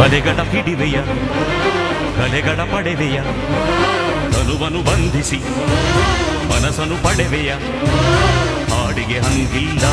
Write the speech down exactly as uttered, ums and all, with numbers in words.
ಅಲೆಗಳ ಹಿಡಿವೆಯ ಕಲೆಗಳ ಪಡೆವೆಯ ತನುವನ್ನು ಬಂಧಿಸಿ ಮನಸ್ಸನ್ನು ಪಡೆವೆಯ ಹಾಡಿಗೆ ಹಂಗಿಲ್ಲ